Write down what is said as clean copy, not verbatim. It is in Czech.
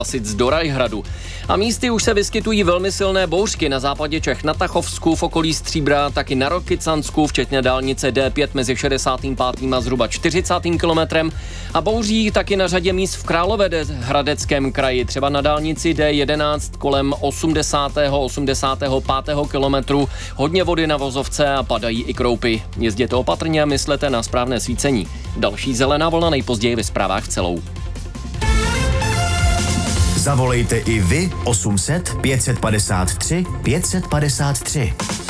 Sic do Rajhradu. A místy už se vyskytují velmi silné bouřky na západě Čech, na Tachovsku, v okolí Stříbra, taky na Rokycansku, včetně dálnice D5 mezi 65. a zhruba 40. kilometrem. A bouří taky na řadě míst v Královéhradeckém kraji, třeba na dálnici D11 kolem 85. kilometru. Hodně vody na vozovce a padají i kroupy. Jezděte opatrně a myslete na správné svícení. Další zelená vlna nejpozději ve zprávách celou. Zavolejte i vy 800 553 553.